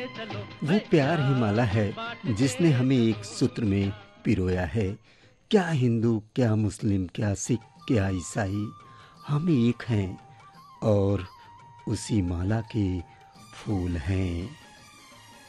वो प्यार ही माला है जिसने हमें एक सूत्र में पिरोया है। क्या हिंदू, क्या मुस्लिम, क्या सिख, क्या ईसाई, हम एक हैं और उसी माला के फूल हैं।